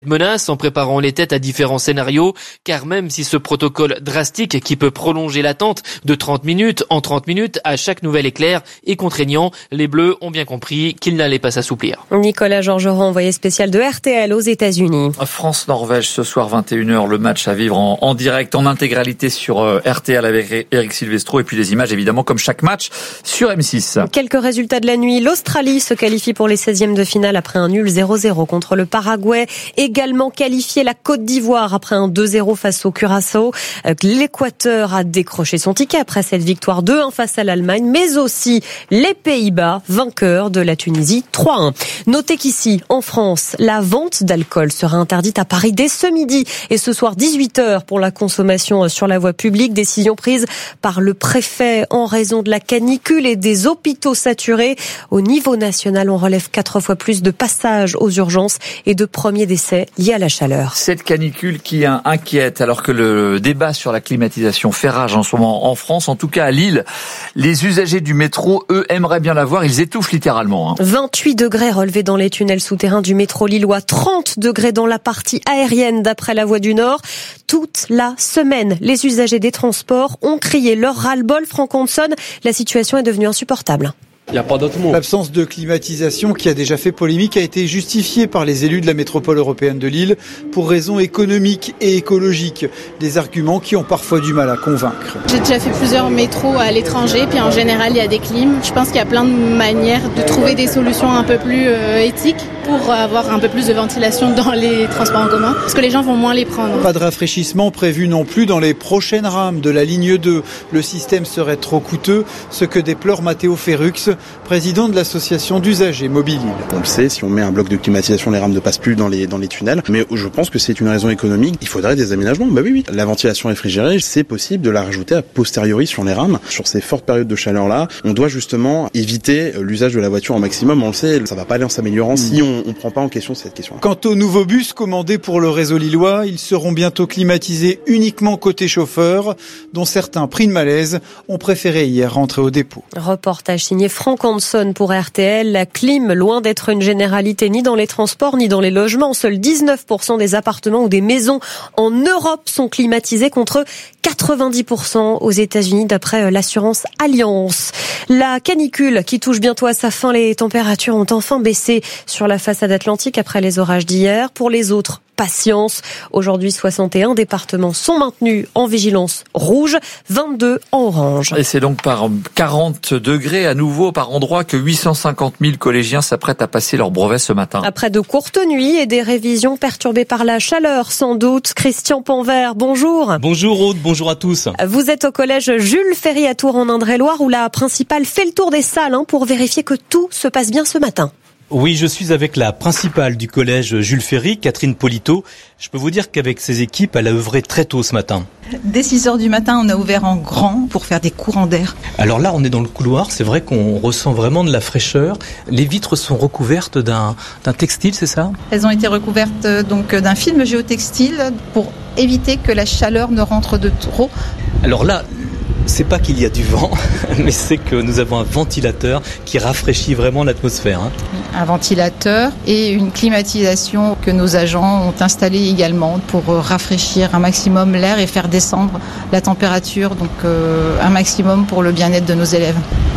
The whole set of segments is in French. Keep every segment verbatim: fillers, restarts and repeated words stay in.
menace en préparant les têtes à différents scénarios, car même si ce protocole drastique qui peut prolonger l'attente de trente minutes en trente minutes à chaque nouvel éclair est contraignant, les Bleus ont bien compris qu'il n'allait pas s'assouplir. Nicolas Georgerand, envoyé spécial de R T L aux États-Unis. France-Norvège ce soir vingt et une heures, le match à vivre en, en direct, en intégralité sur euh, R T L avec Eric Silvestro et puis les images évidemment comme chaque match sur M six. Quelques résultats de la nuit. L'Australie se qualifie pour les seizièmes de finale après un nul zéro zéro contre le Paraguay. Également qualifié la Côte d'Ivoire après un deux zéro face au Curaçao. L'Équateur a décroché son ticket après cette victoire deux un face à l'Allemagne, mais aussi les Pays-Bas, vainqueurs de la Tunisie trois un. Notez qu'ici, en France, la vente d'alcool sera interdite à Paris dès ce midi et ce soir dix-huit heures pour la consommation sur la voie publique. Décision prise par le préfet en raison de la canicule et des hôpitaux saturés. Au niveau national, on relève quatre fois plus de passages aux urgences et de premiers décès liés à la chaleur. Cette canicule qui inquiète alors que le débat sur la climatisation fait rage en ce moment en France, en tout cas à Lille, les usagers du métro, eux, aimeraient bien l'avoir, ils étouffent littéralement. Hein. vingt-huit degrés relevés dans les tunnels souterrains du métro lillois, trente degrés dans la partie aérienne d'après la Voie du Nord. Toute la semaine, les usagers des transports ont crié leur ras-le-bol. Franck Hanson, la situation est devenue insupportable. Il n'y a pas d'autre mot. L'absence de climatisation qui a déjà fait polémique a été justifiée par les élus de la métropole européenne de Lille pour raisons économiques et écologiques. Des arguments qui ont parfois du mal à convaincre. J'ai déjà fait plusieurs métros à l'étranger, puis en général il y a des clims. Je pense qu'il y a plein de manières de trouver des solutions un peu plus euh, éthiques pour avoir un peu plus de ventilation dans les transports en commun, parce que les gens vont moins les prendre. Pas de rafraîchissement prévu non plus dans les prochaines rames de la ligne deux. Le système serait trop coûteux, ce que déplore Matteo Ferrux, président de l'association d'usagers Mobilil. On le sait, si on met un bloc de climatisation, les rames ne passent plus dans les, dans les tunnels. Mais je pense que c'est une raison économique. Il faudrait des aménagements. Bah oui, oui. La ventilation réfrigérée, c'est possible de la rajouter a posteriori sur les rames. Sur ces fortes périodes de chaleur-là, on doit justement éviter l'usage de la voiture au maximum. On le sait, ça va pas aller en s'améliorant mmh. si on ne prend pas en question cette question. Quant aux nouveaux bus commandés pour le réseau lillois, ils seront bientôt climatisés uniquement côté chauffeur, dont certains pris de malaise ont préféré hier rentrer au dépôt. Reportage signé Franck Hanson pour R T L. La clim, loin d'être une généralité ni dans les transports ni dans les logements. Seuls dix-neuf pour cent des appartements ou des maisons en Europe sont climatisés contre quatre-vingt-dix pour cent aux États-Unis d'après l'assurance Allianz. La canicule qui touche bientôt à sa fin, les températures ont enfin baissé sur la façade atlantique après les orages d'hier. Pour les autres, patience. Aujourd'hui, soixante et un départements sont maintenus en vigilance rouge, vingt-deux en orange. Et c'est donc par quarante degrés à nouveau par endroit que huit cent cinquante mille collégiens s'apprêtent à passer leur brevet ce matin. Après de courtes nuits et des révisions perturbées par la chaleur, sans doute. Christian Panvert, bonjour. Bonjour Aude, bonjour à tous. Vous êtes au collège Jules Ferry à Tours en Indre-et-Loire où la principale fait le tour des salles hein, pour vérifier que tout se passe bien ce matin. Oui, je suis avec la principale du collège Jules Ferry, Catherine Polito. Je peux vous dire qu'avec ses équipes, elle a œuvré très tôt ce matin. Dès six heures du matin, on a ouvert en grand pour faire des courants d'air. Alors là, on est dans le couloir, c'est vrai qu'on ressent vraiment de la fraîcheur. Les vitres sont recouvertes d'un, d'un textile, c'est ça ? Elles ont été recouvertes donc d'un film géotextile pour éviter que la chaleur ne rentre de trop. Alors là, c'est pas qu'il y a du vent, mais c'est que nous avons un ventilateur qui rafraîchit vraiment l'atmosphère. Hein. Un ventilateur et une climatisation que nos agents ont installée également pour rafraîchir un maximum l'air et faire descendre la température, donc euh, un maximum pour le bien-être de nos élèves.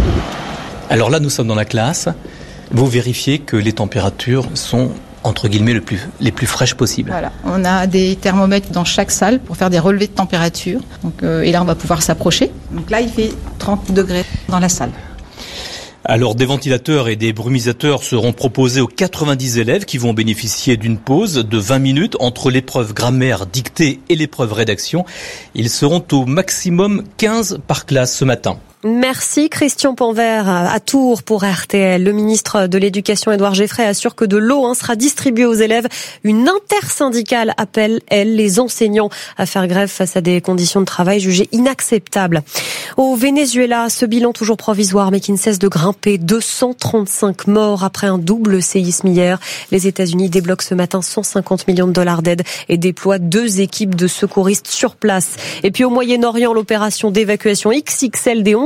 Alors là, nous sommes dans la classe. Vous vérifiez que les températures sont entre guillemets le plus, les plus fraîches possibles. Voilà, on a des thermomètres dans chaque salle pour faire des relevés de température. Donc, euh, et là, on va pouvoir s'approcher. Donc là, il fait trente degrés dans la salle. Alors, des ventilateurs et des brumisateurs seront proposés aux quatre-vingt-dix élèves qui vont bénéficier d'une pause de vingt minutes entre l'épreuve grammaire dictée et l'épreuve rédaction. Ils seront au maximum quinze par classe ce matin. Merci Christian Panvert à Tours pour R T L. Le ministre de l'Éducation Édouard Geffray assure que de l'eau hein, sera distribuée aux élèves. Une intersyndicale appelle, elle, les enseignants à faire grève face à des conditions de travail jugées inacceptables. Au Venezuela, ce bilan toujours provisoire mais qui ne cesse de grimper. deux cent trente-cinq morts après un double séisme hier. Les États-Unis débloquent ce matin cent cinquante millions de dollars d'aide et déploient deux équipes de secouristes sur place. Et puis au Moyen-Orient, l'opération d'évacuation X X L des onze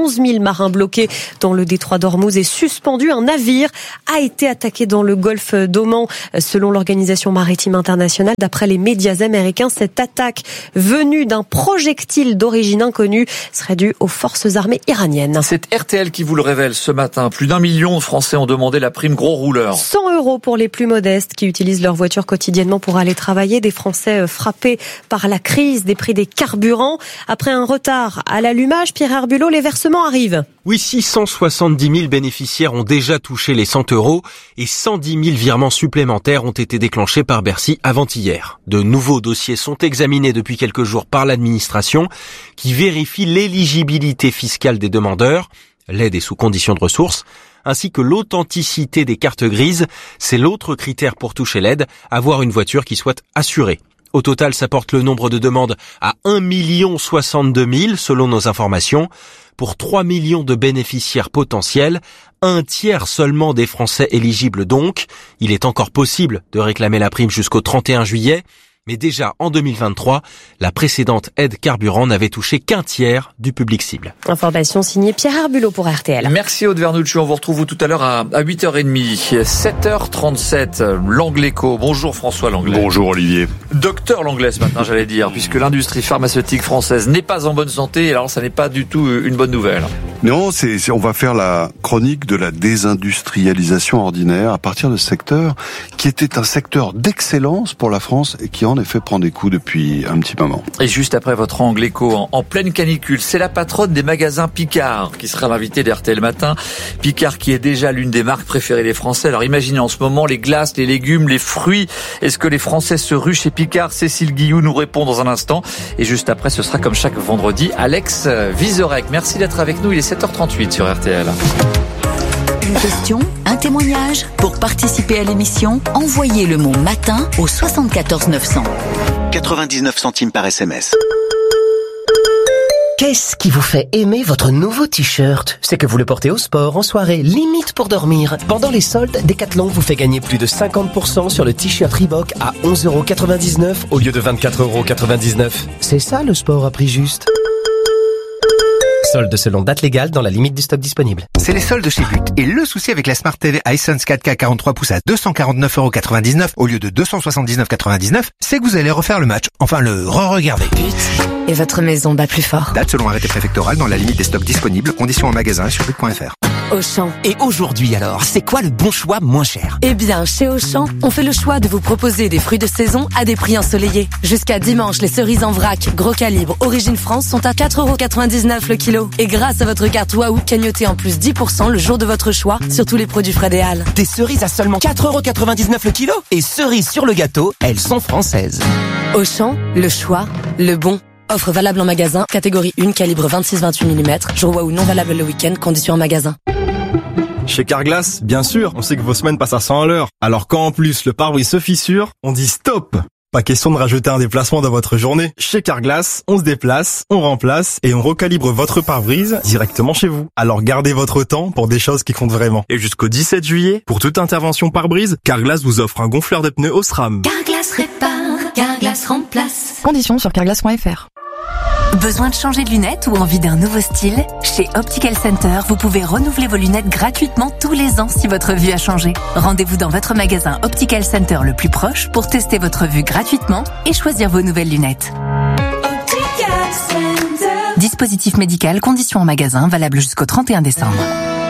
onze mille marins bloqués dans le détroit d'Ormuz et suspendus. Un navire a été attaqué dans le golfe d'Oman, selon l'Organisation maritime internationale. D'après les médias américains, cette attaque venue d'un projectile d'origine inconnue serait due aux forces armées iraniennes. C'est R T L qui vous le révèle ce matin. Plus d'un million de Français ont demandé la prime gros rouleur. cent euros pour les plus modestes qui utilisent leur voiture quotidiennement pour aller travailler. Des Français frappés par la crise des prix des carburants. Après un retard à l'allumage, Pierre Herbulot, les versements arrivent. Oui, six cent soixante-dix mille bénéficiaires ont déjà touché les cent euros et cent dix mille virements supplémentaires ont été déclenchés par Bercy avant-hier. De nouveaux dossiers sont examinés depuis quelques jours par l'administration qui vérifie l'éligibilité fiscale des demandeurs. L'aide est sous condition de ressources, ainsi que l'authenticité des cartes grises. C'est l'autre critère pour toucher l'aide, avoir une voiture qui soit assurée. Au total, ça porte le nombre de demandes à un million soixante-deux mille selon nos informations. Pour trois millions de bénéficiaires potentiels, un tiers seulement des Français éligibles donc. Il est encore possible de réclamer la prime jusqu'au trente et un juillet. Mais déjà en deux mille vingt-trois, la précédente aide carburant n'avait touché qu'un tiers du public cible. Information signée Pierre Herbulot pour R T L. Merci Aude Vernucci, on vous retrouve tout à l'heure à, à huit heures trente. sept heures trente-sept, Langléco. Bonjour François Langlais. Bonjour Olivier. Docteur Langlais ce matin, j'allais dire, puisque l'industrie pharmaceutique française n'est pas en bonne santé, alors ça n'est pas du tout une bonne nouvelle. Non, c'est, c'est on va faire la chronique de la désindustrialisation ordinaire à partir de ce secteur qui était un secteur d'excellence pour la France et qui en effet prend des coups depuis un petit moment. Et juste après votre Angléco, en, en pleine canicule, c'est la patronne des magasins Picard qui sera l'invitée d'R T L Matin. Picard qui est déjà l'une des marques préférées des Français. Alors imaginez en ce moment les glaces, les légumes, les fruits. Est-ce que les Français se ruent chez Picard? Cécile Guilloux nous répond dans un instant. Et juste après, ce sera comme chaque vendredi, Alex Vizorek. Merci d'être avec nous. Il est sept heures trente-huit sur R T L. Une question, un témoignage. Pour participer à l'émission, envoyez le mot matin au soixante-quatorze neuf cents. quatre-vingt-dix-neuf centimes par S M S. Qu'est-ce qui vous fait aimer votre nouveau t-shirt? C'est que vous le portez au sport, en soirée, limite pour dormir. Pendant les soldes, Decathlon vous fait gagner plus de cinquante pour cent sur le t-shirt Reebok à onze euros quatre-vingt-dix-neuf au lieu de vingt-quatre euros quatre-vingt-dix-neuf. C'est ça le sport à prix juste. Solde selon date légale dans la limite du stock disponible. C'est les soldes chez But. Et le souci avec la Smart T V Hisense quatre K quarante-trois pouces à deux cent quarante-neuf euros quatre-vingt-dix-neuf au lieu de deux cent soixante-dix-neuf euros quatre-vingt-dix-neuf, c'est que vous allez refaire le match. Enfin, le re-regarder. But. Et votre maison bat plus fort. Date selon arrêté préfectoral dans la limite des stocks disponibles. Conditions en magasin sur but point f r. Auchan. Et aujourd'hui alors, c'est quoi le bon choix moins cher? Eh bien, chez Auchan, on fait le choix de vous proposer des fruits de saison à des prix ensoleillés. Jusqu'à dimanche, les cerises en vrac, gros calibre, origine France sont à quatre euros quatre-vingt-dix-neuf le kilo. Et grâce à votre carte Waouh, cagnotez en plus dix pour cent le jour de votre choix sur tous les produits Fred et Al. Des cerises à seulement quatre euros quatre-vingt-dix-neuf le kilo? Et cerises sur le gâteau, elles sont françaises. Auchan, le choix, le bon. Offre valable en magasin, catégorie un, calibre vingt-six vingt-huit millimètres. Jour Waouh non valable le week-end, conditions en magasin. Chez Carglass, bien sûr, on sait que vos semaines passent à cent à l'heure. Alors quand en plus le pare-brise se fissure, on dit stop! Pas question de rajouter un déplacement dans votre journée. Chez Carglass, on se déplace, on remplace et on recalibre votre pare-brise directement chez vous. Alors gardez votre temps pour des choses qui comptent vraiment. Et jusqu'au dix-sept juillet, pour toute intervention pare-brise, Carglass vous offre un gonfleur de pneus Osram. Carglass répare, Carglass remplace. Conditions sur carglass point f r. Besoin de changer de lunettes ou envie d'un nouveau style? Chez Optical Center, vous pouvez renouveler vos lunettes gratuitement tous les ans si votre vue a changé. Rendez-vous dans votre magasin Optical Center le plus proche pour tester votre vue gratuitement et choisir vos nouvelles lunettes. Optical Center. Dispositif médical, conditions en magasin, valable jusqu'au trente et un décembre.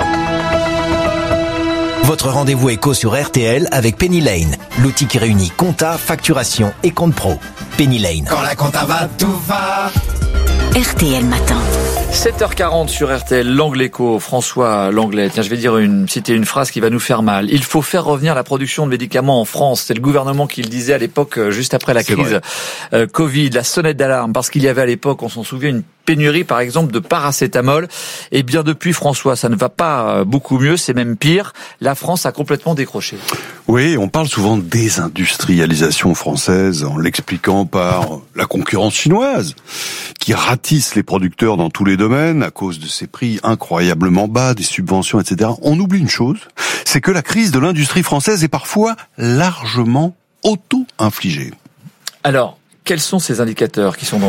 Votre rendez-vous éco sur R T L avec Penny Lane, l'outil qui réunit compta, facturation et compte pro. Penny Lane. Quand la compta va, tout va. R T L Matin. sept heures quarante sur R T L, Langléco, François Langlais. Tiens, je vais dire une, citer une phrase qui va nous faire mal. Il faut faire revenir la production de médicaments en France. C'est le gouvernement qui le disait à l'époque, juste après la crise euh, Covid, la sonnette d'alarme, parce qu'il y avait à l'époque, on s'en souvient, une pénurie, par exemple, de paracétamol. Et bien depuis, François, ça ne va pas beaucoup mieux, c'est même pire. La France a complètement décroché. Oui, on parle souvent de désindustrialisation française en l'expliquant par la concurrence chinoise, qui ratisse les producteurs dans tous les domaines à cause de ces prix incroyablement bas, des subventions, et cetera. On oublie une chose, c'est que la crise de l'industrie française est parfois largement auto-infligée. Alors, quels sont ces indicateurs qui sont dans le rouge ?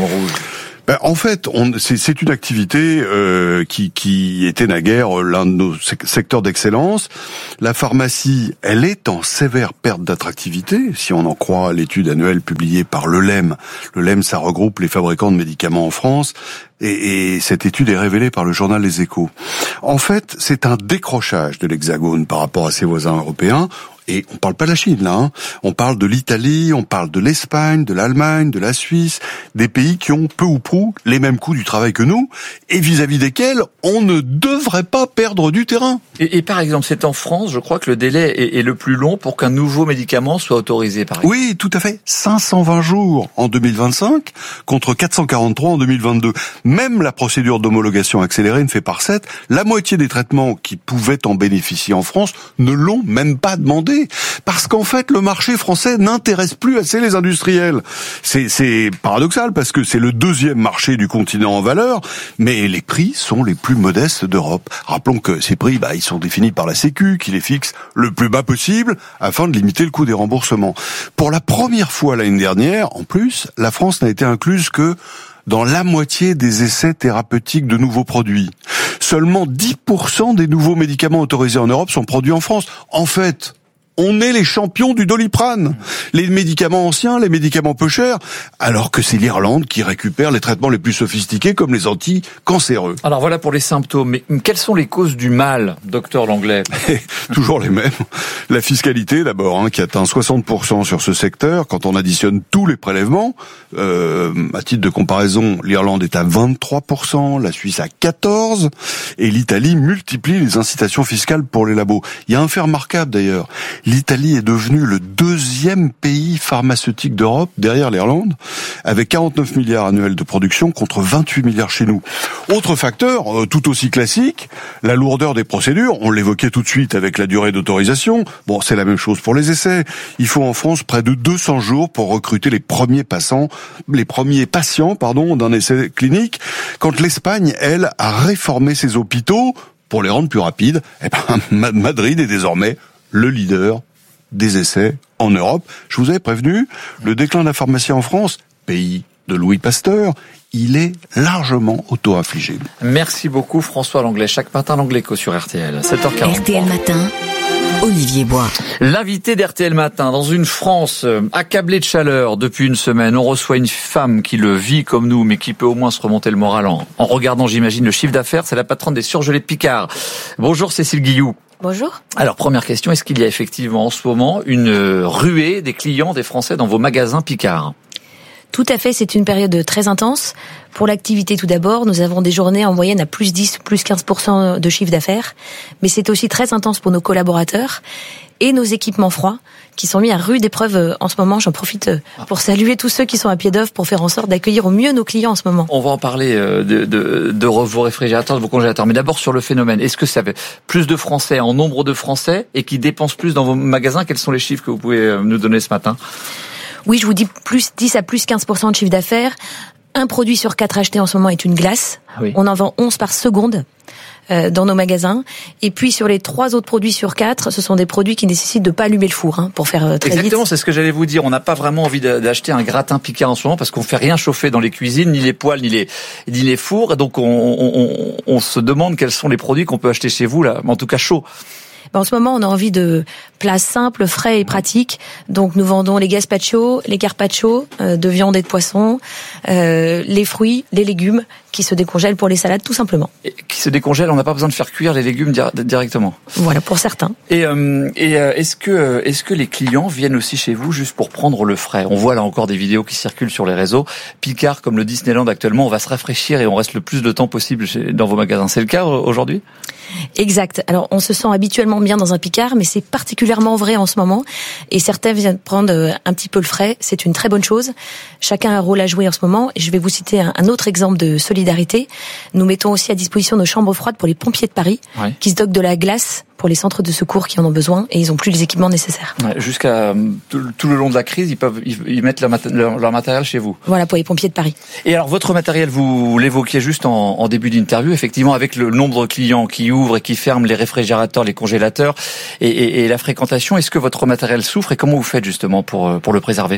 Ben, en fait, on, c'est, c'est une activité euh, qui, qui était naguère l'un de nos secteurs d'excellence. La pharmacie, elle est en sévère perte d'attractivité, si on en croit l'étude annuelle publiée par le L E M. Le L E M, ça regroupe les fabricants de médicaments en France, et, et cette étude est révélée par le journal Les Échos. En fait, c'est un décrochage de l'Hexagone par rapport à ses voisins européens. Et on parle pas de la Chine, là. Hein. On parle de l'Italie, on parle de l'Espagne, de l'Allemagne, de la Suisse, des pays qui ont peu ou prou les mêmes coûts du travail que nous, et vis-à-vis desquels on ne devrait pas perdre du terrain. Et, et par exemple, c'est en France, je crois que le délai est, est le plus long pour qu'un nouveau médicament soit autorisé, par exemple. Oui, tout à fait. cinq cent vingt jours en deux mille vingt-cinq, contre quatre cent quarante-trois en deux mille vingt-deux. Même la procédure d'homologation accélérée ne fait par sept. La moitié des traitements qui pouvaient en bénéficier en France ne l'ont même pas demandé. Parce qu'en fait, le marché français n'intéresse plus assez les industriels. C'est, c'est paradoxal parce que c'est le deuxième marché du continent en valeur, mais les prix sont les plus modestes d'Europe. Rappelons que ces prix, bah, ils sont définis par la Sécu, qui les fixe le plus bas possible afin de limiter le coût des remboursements. Pour la première fois l'année dernière, en plus, la France n'a été incluse que dans la moitié des essais thérapeutiques de nouveaux produits. Seulement dix pour cent des nouveaux médicaments autorisés en Europe sont produits en France. En fait, on est les champions du Doliprane, les médicaments anciens, les médicaments peu chers, alors que c'est l'Irlande qui récupère les traitements les plus sophistiqués comme les anticancéreux. Alors voilà pour les symptômes, mais quelles sont les causes du mal, docteur Langlais? Toujours les mêmes. La fiscalité d'abord, hein, qui atteint soixante pour cent sur ce secteur, quand on additionne tous les prélèvements. Euh, à titre de comparaison, l'Irlande est à vingt-trois pour cent, la Suisse à quatorze pour cent, et l'Italie multiplie les incitations fiscales pour les labos. Il y a un fait remarquable d'ailleurs. L'Italie est devenue le deuxième pays pharmaceutique d'Europe, derrière l'Irlande, avec quarante-neuf milliards annuels de production contre vingt-huit milliards chez nous. Autre facteur, euh, tout aussi classique, la lourdeur des procédures. On l'évoquait tout de suite avec la durée d'autorisation. Bon, c'est la même chose pour les essais. Il faut en France près de deux cents jours pour recruter les premiers passants, les premiers patients, pardon, d'un essai clinique. Quand l'Espagne, elle, a réformé ses hôpitaux pour les rendre plus rapides, eh ben, Madrid est désormais le leader des essais en Europe. Je vous avais prévenu, le déclin de la pharmacie en France, pays de Louis Pasteur, il est largement auto-infligé. Merci beaucoup François Langlais. Chaque matin, l'Angléco sur R T L. sept heures quarante. R T L Matin, Olivier Bois. L'invité d'R T L Matin, dans une France accablée de chaleur depuis une semaine, on reçoit une femme qui le vit comme nous, mais qui peut au moins se remonter le moral en, en regardant, j'imagine, le chiffre d'affaires. C'est la patronne des surgelés de Picard. Bonjour Cécile Guilloux. Bonjour. Alors, première question, est-ce qu'il y a effectivement en ce moment une ruée des clients des Français dans vos magasins Picard ? Tout à fait, c'est une période très intense. Pour l'activité, tout d'abord, nous avons des journées en moyenne à plus dix, plus quinze pour cent de chiffre d'affaires. Mais c'est aussi très intense pour nos collaborateurs et nos équipements froids qui sont mis à rude épreuve en ce moment. J'en profite pour saluer tous ceux qui sont à pied d'œuvre pour faire en sorte d'accueillir au mieux nos clients en ce moment. On va en parler de, de, de vos réfrigérateurs, de vos congélateurs. Mais d'abord sur le phénomène. Est-ce que ça fait plus de Français en nombre de Français et qui dépensent plus dans vos magasins ? Quels sont les chiffres que vous pouvez nous donner ce matin ? Oui, je vous dis plus dix à plus quinze pour cent de chiffre d'affaires. Un produit sur quatre acheté en ce moment est une glace. Oui. On en vend onze par seconde euh, dans nos magasins. Et puis sur les trois autres produits sur quatre, ce sont des produits qui nécessitent de pas allumer le four, hein, pour faire euh, très Exactement, vite. Exactement, c'est ce que j'allais vous dire. On n'a pas vraiment envie d'acheter un gratin Picard en ce moment parce qu'on fait rien chauffer dans les cuisines, ni les poêles, ni les ni les fours. Et donc on, on, on, on se demande quels sont les produits qu'on peut acheter chez vous là, en tout cas chaud. En ce moment, on a envie de plats simples, frais et pratiques. Donc, nous vendons les gazpacho, les carpaccio euh, de viande et de poisson, euh, les fruits, les légumes qui se décongèlent pour les salades, tout simplement. Et qui se décongèlent, on n'a pas besoin de faire cuire les légumes di- directement. Voilà, pour certains. Et, euh, et euh, est-ce que est-ce que les clients viennent aussi chez vous juste pour prendre le frais ? On voit là encore des vidéos qui circulent sur les réseaux. Picard, comme le Disneyland actuellement, on va se rafraîchir et on reste le plus de temps possible chez, dans vos magasins. C'est le cas aujourd'hui ? Exact. Alors, on se sent habituellement bien dans un Picard, mais c'est particulièrement vrai en ce moment. Et certains viennent prendre un petit peu le frais. C'est une très bonne chose. Chacun a un rôle à jouer en ce moment. Et je vais vous citer un, un autre exemple de solidarité. Nous mettons aussi à disposition nos chambres froides pour les pompiers de Paris, ouais. qui stockent de la glace pour les centres de secours qui en ont besoin et ils n'ont plus les équipements nécessaires. Ouais, jusqu'à tout, tout le long de la crise, ils peuvent ils, ils mettent leur, leur, leur matériel chez vous. Voilà, pour les pompiers de Paris. Et alors, votre matériel, vous l'évoquiez juste en, en début d'interview, effectivement, avec le nombre de clients qui ouvrent et qui ferment les réfrigérateurs, les congélateurs et, et, et la fréquentation, est-ce que votre matériel souffre et comment vous faites justement pour, pour le préserver ?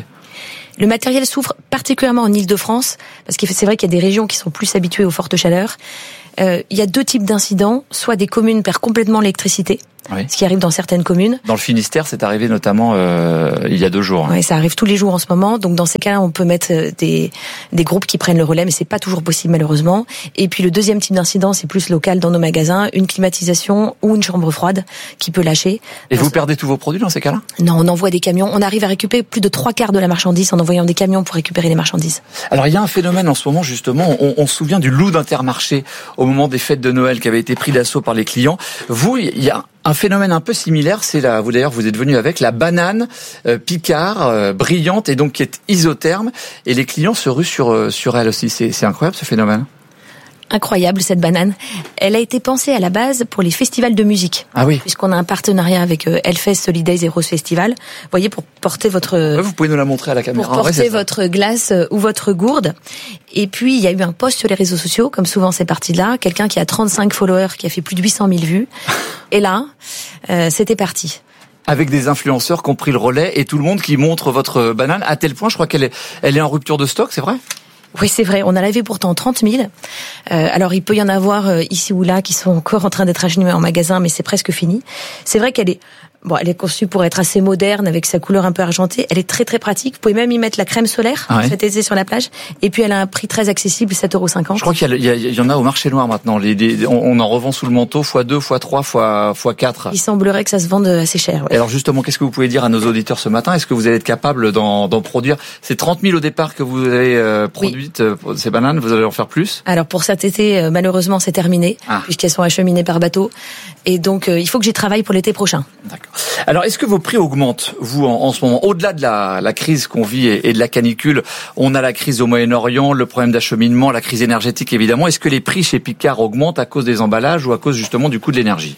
Le matériel souffre particulièrement en Île-de-France, parce que c'est vrai qu'il y a des régions qui sont plus habituées aux fortes chaleurs. Euh, il y a deux types d'incidents, soit des communes perdent complètement l'électricité, oui. ce qui arrive dans certaines communes. Dans le Finistère, c'est arrivé notamment euh, il y a deux jours. Hein. Oui, ça arrive tous les jours en ce moment. Donc dans ces cas-là, on peut mettre des des groupes qui prennent le relais, mais c'est pas toujours possible malheureusement. Et puis le deuxième type d'incident, c'est plus local dans nos magasins, une climatisation ou une chambre froide qui peut lâcher. Et vous perdez tous vos produits dans ces cas-là ? Non, on envoie des camions. On arrive à récupérer plus de trois quarts de la marchandise en envoyant des camions pour récupérer les marchandises. Alors il y a un phénomène en ce moment justement. On, on se souvient du loup d'Intermarché au moment des fêtes de Noël qui avait été pris d'assaut par les clients. Vous, il y a un phénomène un peu similaire, c'est là, vous d'ailleurs, vous êtes venu avec la banane euh, Picard, euh, brillante et donc qui est isotherme, et les clients se ruent sur euh, sur elle aussi. C'est, c'est incroyable ce phénomène. Incroyable cette banane. Elle a été pensée à la base pour les festivals de musique. Ah oui. Puisqu'on a un partenariat avec euh, Hellfest, Holidays et Rose Festival. Vous voyez, pour porter votre... Ouais, vous pouvez nous la montrer à la caméra. Pour porter ouais, votre glace euh, ou votre gourde. Et puis, il y a eu un post sur les réseaux sociaux, comme souvent c'est parti de là. Quelqu'un qui a trente-cinq followers, qui a fait plus de huit cent mille vues. Et là, euh, c'était parti. Avec des influenceurs qui ont pris le relais et tout le monde qui montre votre banane, à tel point, je crois qu'elle est, elle est en rupture de stock, c'est vrai ? Oui, c'est vrai. On a lavé pourtant trente mille. Euh, alors, il peut y en avoir euh, ici ou là qui sont encore en train d'être acheminés en magasin, mais c'est presque fini. C'est vrai qu'elle est... Bon, elle est conçue pour être assez moderne, avec sa couleur un peu argentée. Elle est très très pratique. Vous pouvez même y mettre la crème solaire ah ouais. cet été sur la plage. Et puis elle a un prix très accessible, sept euros cinquante. Je crois qu'il y, a, il y, a, il y en a au marché noir maintenant. Les, les, on, on en revend sous le manteau fois deux, fois trois, fois fois quatre. Il semblerait que ça se vende assez cher. Ouais. Et alors justement, qu'est-ce que vous pouvez dire à nos auditeurs ce matin ? Est-ce que vous allez être capable d'en, d'en produire ? C'est trente mille au départ que vous avez euh, produites, oui. ces bananes. Vous allez en faire plus ? Alors pour cet été, euh, malheureusement, c'est terminé ah. puisqu'elles sont acheminées par bateau. Et donc euh, il faut que j'y travaille pour l'été prochain. D'accord. Alors est-ce que vos prix augmentent, vous, en, en ce moment? Au-delà de la, la crise qu'on vit et, et de la canicule, on a la crise au Moyen-Orient, le problème d'acheminement, la crise énergétique, évidemment. Est-ce que les prix chez Picard augmentent à cause des emballages ou à cause, justement, du coût de l'énergie?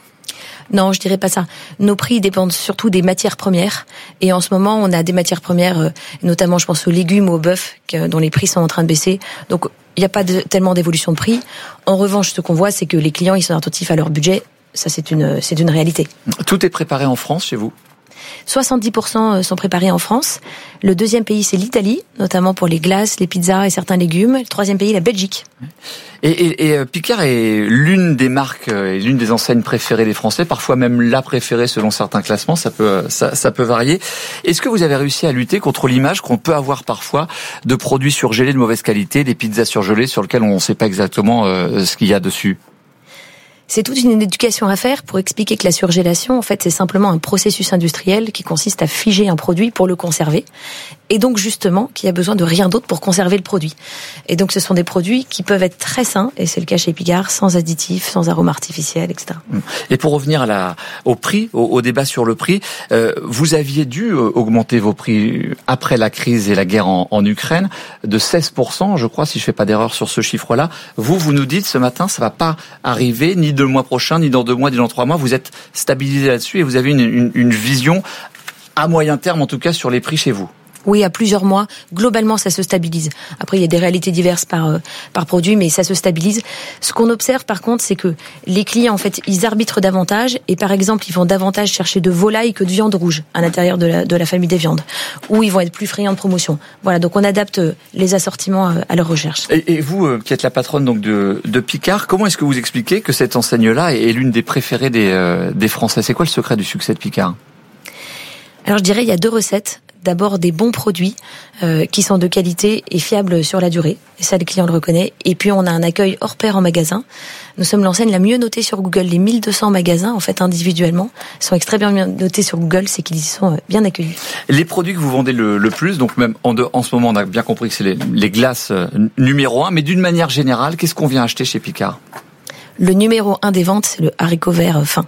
Non, je dirais pas ça. Nos prix dépendent surtout des matières premières. Et en ce moment, on a des matières premières, notamment, je pense aux légumes, au bœuf, dont les prix sont en train de baisser. Donc, il n'y a pas de, tellement d'évolution de prix. En revanche, ce qu'on voit, c'est que les clients, ils sont attentifs à leur budget. Ça, c'est une, c'est une réalité. Tout est préparé en France chez vous ? soixante-dix pour cent sont préparés en France. Le deuxième pays, c'est l'Italie, notamment pour les glaces, les pizzas et certains légumes. Le troisième pays, la Belgique. Et, et, et Picard est l'une des marques et l'une des enseignes préférées des Français, parfois même la préférée selon certains classements. Ça peut, ça, ça peut varier. Est-ce que vous avez réussi à lutter contre l'image qu'on peut avoir parfois de produits surgelés de mauvaise qualité, des pizzas surgelées sur lesquelles on ne sait pas exactement euh, ce qu'il y a dessus ? C'est toute une éducation à faire pour expliquer que la surgélation, en fait, c'est simplement un processus industriel qui consiste à figer un produit pour le conserver. Et donc, justement, qui a besoin de rien d'autre pour conserver le produit. Et donc, ce sont des produits qui peuvent être très sains, et c'est le cas chez Picard, sans additifs, sans arômes artificiels, et cetera. Et pour revenir à la, au prix, au, au débat sur le prix, euh, vous aviez dû augmenter vos prix après la crise et la guerre en, en Ukraine de seize pour cent, je crois, si je fais pas d'erreur sur ce chiffre-là. Vous, vous nous dites ce matin, ça va pas arriver, ni le mois prochain, ni dans deux mois, ni dans trois mois. Vous êtes stabilisé là-dessus et vous avez une, une, une vision à moyen terme, en tout cas, sur les prix chez vous. Oui, à plusieurs mois. Globalement, ça se stabilise. Après, il y a des réalités diverses par euh, par produit, mais ça se stabilise. Ce qu'on observe, par contre, c'est que les clients, en fait, ils arbitrent davantage. Et par exemple, ils vont davantage chercher de volaille que de viande rouge à l'intérieur de la de la famille des viandes, ou ils vont être plus friands de promotion. Voilà, donc on adapte les assortiments à leur recherche. Et, et vous, euh, qui êtes la patronne donc de de Picard, comment est-ce que vous expliquez que cette enseigne-là est l'une des préférées des euh, des Français ? C'est quoi le secret du succès de Picard ? Alors, je dirais, il y a deux recettes. D'abord des bons produits euh, qui sont de qualité et fiables sur la durée. Et ça, les clients le reconnaissent. Et puis, on a un accueil hors pair en magasin. Nous sommes l'enseigne la mieux notée sur Google. Les mille deux cents magasins, en fait, individuellement, sont extrêmement bien notés sur Google. C'est qu'ils y sont bien accueillis. Les produits que vous vendez le, le plus, donc même en, de, en ce moment, on a bien compris que c'est les, les glaces euh, numéro un. Mais d'une manière générale, qu'est-ce qu'on vient acheter chez Picard ? Le numéro un des ventes, c'est le haricot vert fin.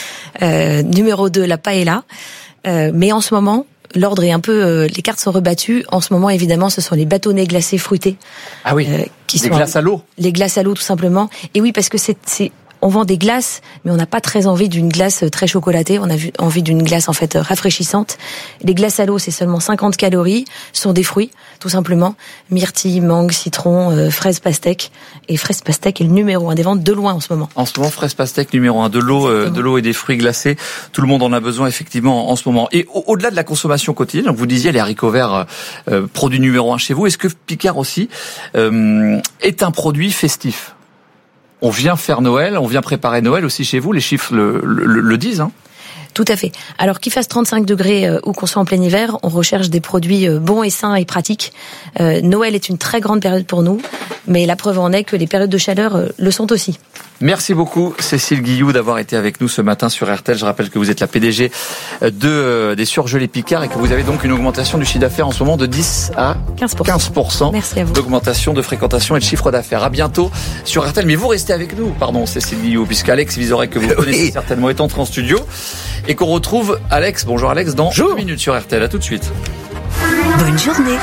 Euh, numéro deux, la paella. Euh, mais en ce moment, l'ordre est un peu, euh, les cartes sont rebattues. En ce moment, évidemment, ce sont les bâtonnets glacés fruités. Ah oui. Euh, qui les sont glaces à l'eau. Les glaces à l'eau, tout simplement. Et oui, parce que c'est, c'est on vend des glaces, mais on n'a pas très envie d'une glace très chocolatée. On a vu, envie d'une glace en fait rafraîchissante. Les glaces à l'eau, c'est seulement cinquante calories. Ce sont des fruits, tout simplement. Myrtille, mangue, citron, euh, fraise pastèque. Et fraise pastèque est le numéro un des ventes de loin en ce moment. En ce moment, fraise pastèque numéro un. De l'eau, euh, de l'eau et des fruits glacés. Tout le monde en a besoin effectivement en ce moment. Et au- au-delà de la consommation quotidienne, donc vous disiez les haricots verts, euh, produit numéro un chez vous. Est-ce que Picard aussi euh, est un produit festif ? On vient faire Noël, on vient préparer Noël aussi chez vous, les chiffres le, le, le disent. Hein. Tout à fait. Alors qu'il fasse trente-cinq degrés euh, ou qu'on soit en plein hiver, on recherche des produits euh, bons et sains et pratiques. Euh, Noël est une très grande période pour nous, mais la preuve en est que les périodes de chaleur euh, le sont aussi. Merci beaucoup Cécile Guilloux d'avoir été avec nous ce matin sur R T L. Je rappelle que vous êtes la P D G de euh, des surgelés Picard et que vous avez donc une augmentation du chiffre d'affaires en ce moment de dix à quinze pour cent. Merci à vous. D'augmentation de fréquentation et de chiffre d'affaires. À bientôt sur R T L. Mais vous restez avec nous, pardon Cécile Guilloux, puisqu'Alex Vizorek, que vous connaissez oui. certainement, est entré en studio et qu'on retrouve Alex. Bonjour Alex, dans deux minutes sur R T L. À tout de suite. Bonne journée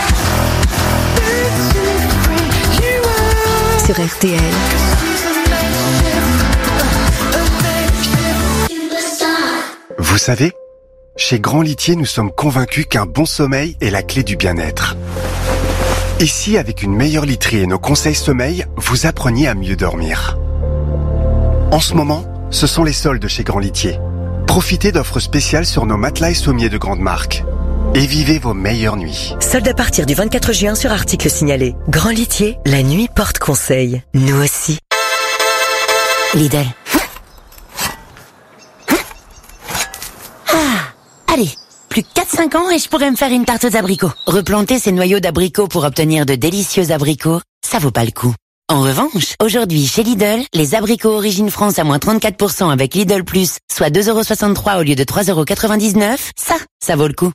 sur R T L. Vous savez, chez Grand Litier, nous sommes convaincus qu'un bon sommeil est la clé du bien-être. Et si, avec une meilleure literie et nos conseils sommeil, vous appreniez à mieux dormir? En ce moment, ce sont les soldes chez Grand Litier. Profitez d'offres spéciales sur nos matelas et sommiers de grande marque. Et vivez vos meilleures nuits. Soldes à partir du vingt-quatre juin sur articles signalés. Grand Litier, la nuit porte conseil. Nous aussi. Lidl. Allez, plus que quatre cinq ans et je pourrais me faire une tarte aux abricots. Replanter ces noyaux d'abricots pour obtenir de délicieux abricots, ça vaut pas le coup. En revanche, aujourd'hui chez Lidl, les abricots Origine France à moins trente-quatre pour cent avec Lidl Plus, soit deux euros soixante-trois au lieu de trois euros quatre-vingt-dix-neuf, ça, ça vaut le coup.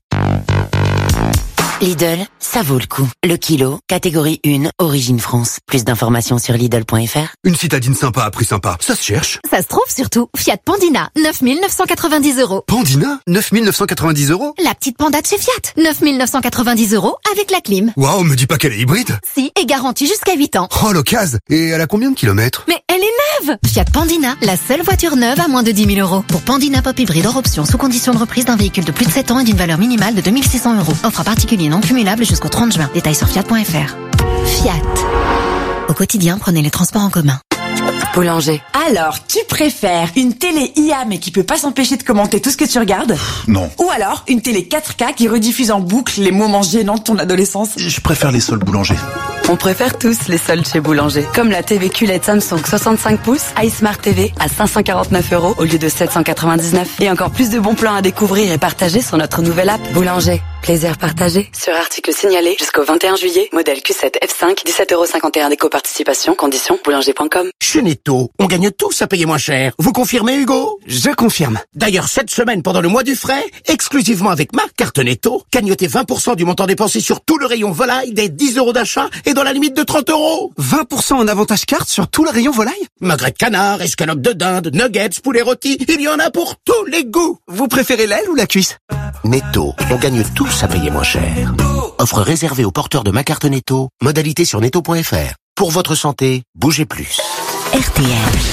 Lidl, ça vaut le coup. Le kilo, catégorie un, Origine France. Plus d'informations sur Lidl point F R. Une citadine sympa à prix sympa, ça se cherche. Ça se trouve surtout. Fiat Pandina, neuf mille neuf cent quatre-vingt-dix euros. Pandina, neuf mille neuf cent quatre-vingt-dix euros. La petite Panda de chez Fiat, neuf mille neuf cent quatre-vingt-dix euros avec la clim. Waouh, me dis pas qu'elle est hybride. Si, et garantie jusqu'à huit ans. Oh, l'occasion. Et elle a combien de kilomètres? Mais elle est neuve. Fiat Pandina, la seule voiture neuve à moins de dix mille euros. Pour Pandina Pop Hybride hors option, sous condition de reprise d'un véhicule de plus de sept ans et d'une valeur minimale de deux mille six cents euros. Offre à particulier non cumulable jusqu'au trente juin. Détails sur fiat point F R. Fiat. Au quotidien, prenez les transports en commun. Boulanger. Alors, tu préfères une télé I A mais qui peut pas s'empêcher de commenter tout ce que tu regardes? Non. Ou alors, une télé quatre K qui rediffuse en boucle les moments gênants de ton adolescence? Je préfère les soldes Boulanger. On préfère tous les soldes chez Boulanger. Comme la T V Q L E D Samsung soixante-cinq pouces iSmart T V à cinq cent quarante-neuf euros au lieu de sept cent quatre-vingt-dix-neuf. Et encore plus de bons plans à découvrir et partager sur notre nouvelle app Boulanger. Plaisir partagé. Sur article signalé jusqu'au vingt et un juillet. Modèle Q sept F cinq, dix-sept euros cinquante et un d'éco-participation. Conditions boulanger point com. Chez Netto, on gagne tous à payer moins cher. Vous confirmez, Hugo? Je confirme. D'ailleurs, cette semaine, pendant le mois du frais, exclusivement avec ma carte Netto, gagnotez vingt pour cent du montant dépensé sur tout le rayon volaille des dix euros d'achat et dans la limite de trente euros. vingt pour cent en avantage carte sur tout le rayon volaille? Magret de canard, escalope de dinde, nuggets, poulet rôti, il y en a pour tous les goûts. Vous préférez l'aile ou la cuisse? Netto, on gagne tous à payer moins cher. Offre réservée aux porteurs de ma carte Netto. Modalité sur netto point F R. Pour votre santé, bougez plus. R T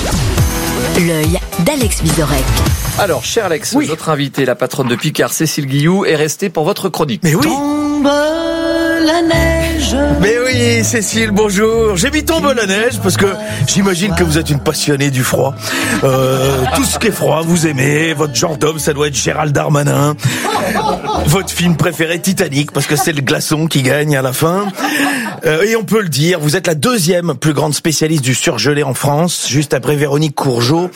L. L'œil d'Alex Vizorek. Alors, cher Alex, Oui. notre invité, la patronne de Picard, Cécile Guilloux, est restée pour votre chronique. Mais oui. Tombe la neige. Mais oui, Cécile, bonjour. J'ai mis tombe la neige parce que j'imagine que vous êtes une passionnée du froid. Euh, tout ce qui est froid, vous aimez. Votre genre d'homme, ça doit être Gérald Darmanin. Votre film préféré, Titanic, parce que c'est le glaçon qui gagne à la fin. Euh, et on peut le dire, vous êtes la deuxième plus grande spécialiste du surgelé en France, juste après Véronique Courgeot.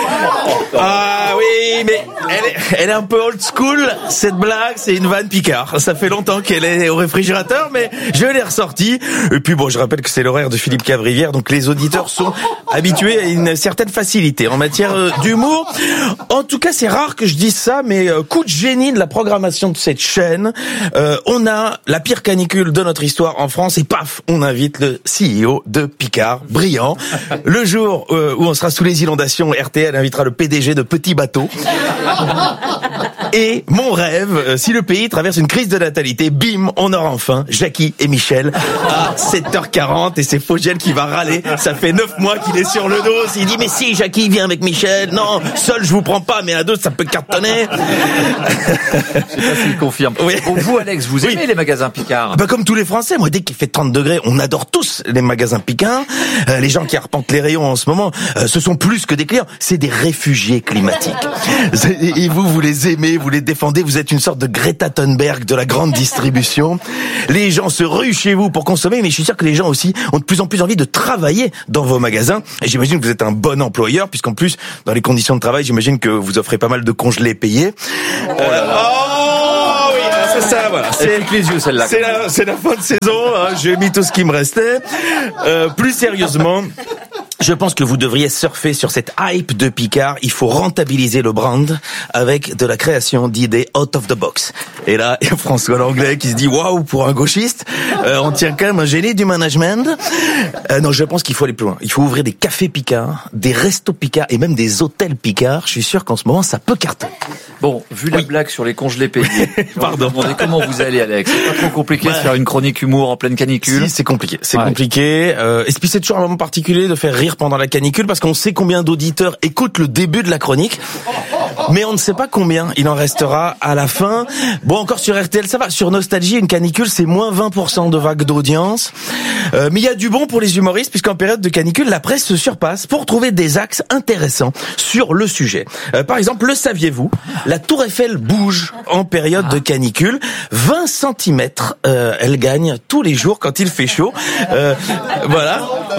Ah oui, mais elle est, elle est un peu old school. Cette blague, c'est une vanne Picard. Ça fait longtemps qu'elle est au réfrigérateur, mais je l'ai ressortie. Et puis bon, je rappelle que c'est l'horaire de Philippe Cavrivière, donc les auditeurs sont habitués à une certaine facilité en matière d'humour. En tout cas, c'est rare que je dise ça, mais euh, coup de génie de la programmation de cette chaîne. Euh, on a la pire canicule de notre histoire en France et paf, on invite le C E O de Picard, brillant. Le jour euh, où on sera sous les inondations, R T L invitera le P D G de Petit Bateau. Et mon rêve, euh, si le pays traverse une crise de natalité, bim, on aura enfin Jackie et Michel à sept heures quarante et c'est Fogel qui va râler. Ça fait neuf mois qu'il est sur le dos. Il dit mais si, Jackie, viens avec Michel. Non, seul je vous prends pas, mais à deux ça peut cartonner. Je sais pas s'il confirme. Oui. Bon, vous Alex, vous aimez oui. les magasins Picard? Bah comme tous les Français, moi dès qu'il fait trente degrés, on adore tous les magasins Picard. Euh, les gens qui arpentent les rayons en ce moment, euh, ce sont plus que des clients, c'est des réfugiés climatiques. Et vous, vous les aimez, vous les défendez, vous êtes une sorte de Greta Thunberg de la grande distribution. Les gens se ruent chez vous pour consommer, mais je suis sûr que les gens aussi ont de plus en plus envie de travailler dans vos magasins. Et j'imagine que vous êtes un bon employeur, puisqu'en plus, dans les conditions de travail, j'imagine que vous offrez pas mal de congelés payés. Oh là là. Oh oui, c'est ça, voilà. C'est avec les yeux, celle-là. C'est la, c'est la fin de saison, hein. J'ai mis tout ce qui me restait. Euh, plus sérieusement, je pense que vous devriez surfer sur cette hype de Picard. Il faut rentabiliser le brand avec de la création d'idées out of the box. Et là, il y a François Langlais qui se dit waouh, pour un gauchiste, euh, on tient quand même un génie du management. Euh, non, je pense qu'il faut aller plus loin. Il faut ouvrir des cafés Picard, des restos Picard et même des hôtels Picard. Je suis sûr qu'en ce moment, ça peut cartonner. Bon, vu la oui. blague sur les congelés payés, pardon. Vous demandez comment vous allez, Alex. C'est pas trop compliqué ouais. de faire une chronique humour en pleine canicule. Si, c'est compliqué. C'est ouais. compliqué. Euh, et puis c'est toujours un moment particulier de faire rire pendant la canicule parce qu'on sait combien d'auditeurs écoutent le début de la chronique, mais on ne sait pas combien il en restera à la fin. Bon, encore sur R T L, ça va. Sur Nostalgie, une canicule, c'est moins vingt pour cent de vague d'audience. Euh, mais il y a du bon pour les humoristes puisqu'en période de canicule, la presse se surpasse pour trouver des axes intéressants sur le sujet. Euh, par exemple, le saviez-vous? La Tour Eiffel bouge en période de canicule. vingt centimètres, euh, elle gagne tous les jours quand il fait chaud. Euh, voilà.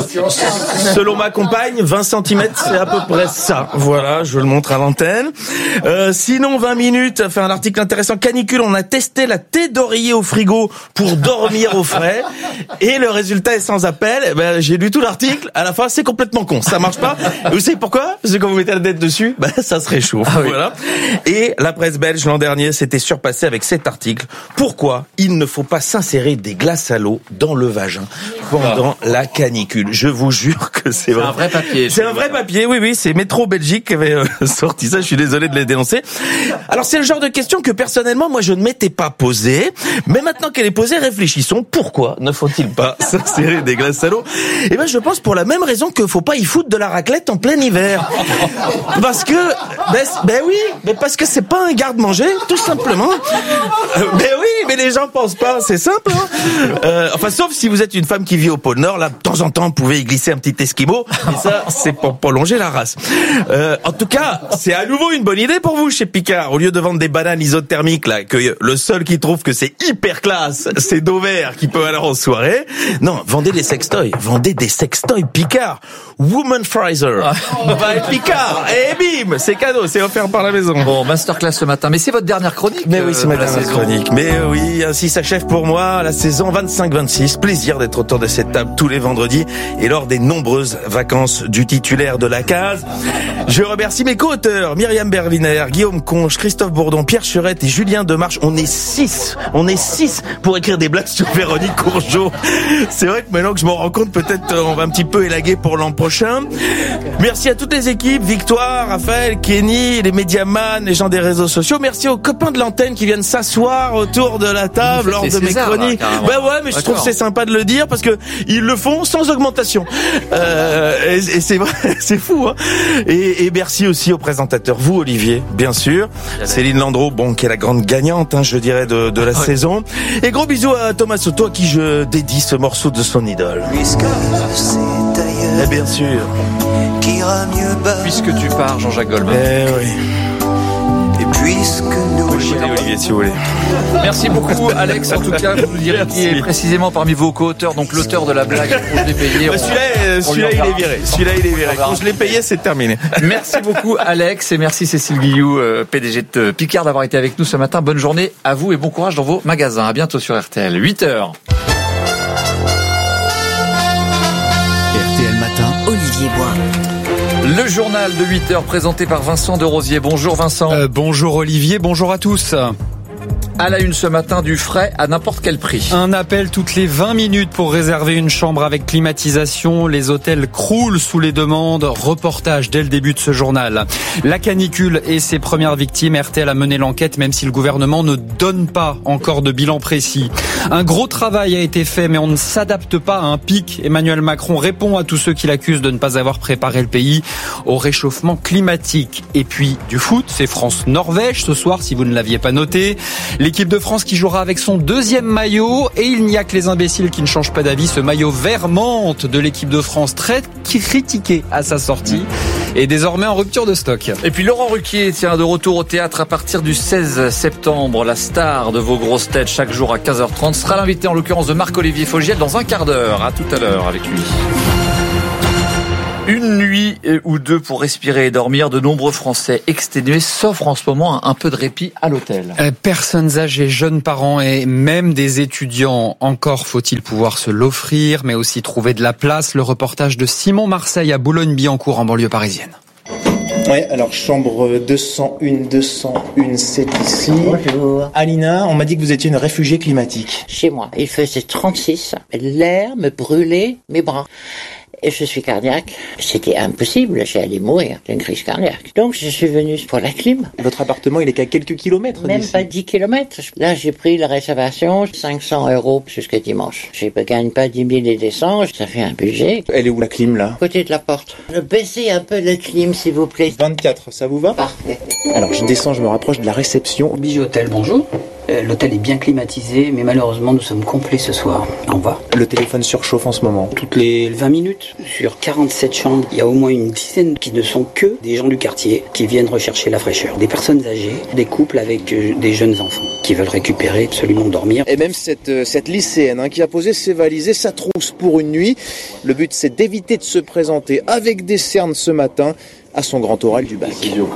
Selon ma compagne, vingt centimètres, c'est à peu près ça. Voilà, je le montre à l'antenne. Euh, sinon, vingt minutes, a fait un article intéressant. Canicule, on a testé la thé d'oreiller au frigo pour dormir au frais. Et le résultat est sans appel. Eh ben, j'ai lu tout l'article. À la fin, c'est complètement con. Ça marche pas. Et vous savez pourquoi? Parce que quand vous mettez la tête dessus, ben, ça se réchauffe. Ah oui. Voilà. Et la presse belge, l'an dernier, s'était surpassée avec cet article. Pourquoi il ne faut pas s'insérer des glaces à l'eau dans le vagin pendant ah. la canicule? Je vous jure que c'est vrai. C'est un vrai papier. C'est un vrai papier, oui, oui. C'est Métro Belgique qui avait euh, sorti ça. Je suis désolé de les dénoncer. Alors, c'est le genre de question que personnellement, moi, je ne m'étais pas posée. Mais maintenant qu'elle est posée, réfléchissons. Pourquoi ne faut-il pas s'insérer des glaces à l'eau? Eh ben, je pense pour la même raison que faut pas y foutre de la raclette en plein hiver. Parce que, ben, ben oui, mais parce que c'est pas un garde-manger, tout simplement. Euh, ben oui, mais les gens pensent pas. C'est simple, hein. Euh, enfin, sauf si vous êtes une femme qui vit au pôle Nord, là, de temps en temps, vous pouvez y glisser un petit esquimau. Et ça, c'est pour prolonger la race. Euh, en tout cas, c'est à nouveau une bonne idée pour vous chez Picard. Au lieu de vendre des bananes isothermiques, là, que le seul qui trouve que c'est hyper classe, c'est Dover qui peut aller en soirée. Non, vendez des sextoys. Vendez des sextoys Picard. Woman Fraser. By Picard. Et bim, c'est cadeau, c'est offert par la maison. Bon, masterclass ce matin. Mais c'est votre dernière chronique. Mais oui, c'est ma dernière saison. chronique. Mais euh, oui, ainsi s'achève pour moi la saison vingt-cinq vingt-six. Plaisir d'être autour de cette table tous les vendredis et lors des nombreuses vacances du titulaire de la case. Je remercie mes co-auteurs, Myriam Berliner, Guillaume Conche, Christophe Bourdon, Pierre Cherette et Julien Demarche. On est six. On est six pour écrire des blagues sur Véronique Courgeot. C'est vrai que maintenant que je m'en rends compte, peut-être on va un petit peu élaguer pour l'an prochain. Merci à toutes les équipes, Victoire, Raphaël, Kenny, les médiamans, les gens des réseaux sociaux. Merci aux copains de l'antenne qui viennent s'asseoir autour de la table lors de mes César, chroniques. Là, bah ouais, mais je trouve que c'est sympa de le dire parce que ils le font sans augmentation. Euh, et, et c'est vrai, c'est fou, hein. Et, et merci aussi aux présentateurs, vous Olivier, bien sûr, Céline Landreau, bon, qui est la grande gagnante, hein, je dirais, de, de la ah, saison. Oui. Et gros bisous à Thomas Soto, à qui je dédie ce morceau de son idole. Puisque c'est ailleurs. Et bien sûr. Puisque tu pars, Jean-Jacques Goldman. Eh oui. Et puisque nous... Écoutez Olivier, si vous voulez. Merci beaucoup, Alex. En tout cas, vous nous direz qui est précisément parmi vos co-auteurs, donc l'auteur de la blague, quand je l'ai payé. Bah, celui-là, celui-là il est viré. Celui-là, il est viré. Quand je l'ai payé, c'est terminé. Merci beaucoup, Alex, et merci Cécile Guilloux, P D G de Picard, d'avoir été avec nous ce matin. Bonne journée à vous et bon courage dans vos magasins. À bientôt sur R T L. huit heures. R T L Matin, Olivier Bois. Le journal de huit heures présenté par Vincent de Rosier. Bonjour Vincent. Euh, bonjour Olivier, bonjour à tous. À la une ce matin, du frais à n'importe quel prix. Un appel toutes les vingt minutes pour réserver une chambre avec climatisation. Les hôtels croulent sous les demandes. Reportage dès le début de ce journal. La canicule et ses premières victimes. R T L a mené l'enquête même si le gouvernement ne donne pas encore de bilan précis. Un gros travail a été fait mais on ne s'adapte pas à un pic. Emmanuel Macron répond à tous ceux qui l'accusent de ne pas avoir préparé le pays au réchauffement climatique. Et puis du foot, c'est France-Norvège ce soir si vous ne l'aviez pas noté. L'équipe de France qui jouera avec son deuxième maillot et il n'y a que les imbéciles qui ne changent pas d'avis. Ce maillot vert menthe de l'équipe de France très critiqué à sa sortie est désormais en rupture de stock. Et puis Laurent Ruquier tient de retour au théâtre à partir du seize septembre. La star de vos grosses têtes chaque jour à quinze heures trente sera l'invité en l'occurrence de Marc-Olivier Fogiel dans un quart d'heure. À tout à l'heure avec lui. Une nuit ou deux pour respirer et dormir, de nombreux Français exténués s'offrent en ce moment un peu de répit à l'hôtel. Personnes âgées, jeunes parents et même des étudiants, encore faut-il pouvoir se l'offrir, mais aussi trouver de la place. Le reportage de Simon Marseille à Boulogne-Billancourt en banlieue parisienne. Oui, alors chambre deux cent un, deux cent un, c'est ici. Bonjour. Alina, on m'a dit que vous étiez une réfugiée climatique. Chez moi, il faisait trente-six. L'air me brûlait mes bras. Et je suis cardiaque. C'était impossible, j'allais mourir d'une crise cardiaque. Donc je suis venue pour la clim. Votre appartement, il est qu'à quelques kilomètres Même d'ici. pas dix kilomètres. Là, j'ai pris la réservation, cinq cents euros jusqu'à dimanche. Je ne gagne pas dix mille et des cents, ça fait un budget. Elle est où la clim là? Côté de la porte. Je baissez un peu la clim, s'il vous plaît. vingt-quatre, ça vous va? Parfait. Alors je descends, je me rapproche de la réception. Bijou Hôtel, bonjour. Euh, L'hôtel est bien climatisé, mais malheureusement nous sommes complets ce soir. Au revoir. Le téléphone surchauffe en ce moment. Toutes les vingt minutes, sur quarante-sept chambres, il y a au moins une dizaine qui ne sont que des gens du quartier qui viennent rechercher la fraîcheur. Des personnes âgées, des couples avec euh, des jeunes enfants qui veulent récupérer, absolument dormir. Et même cette, euh, cette lycéenne hein, qui a posé ses valises et sa trousse pour une nuit. Le but c'est d'éviter de se présenter avec des cernes ce matin à son grand oral du bac.